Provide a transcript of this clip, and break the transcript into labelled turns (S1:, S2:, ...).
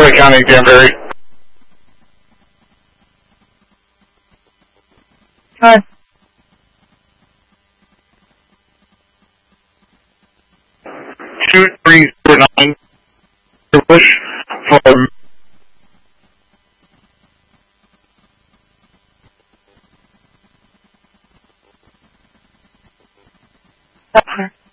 S1: Story County, Danbury.
S2: Hi.
S1: Two, 309. Bush for.
S2: Okay.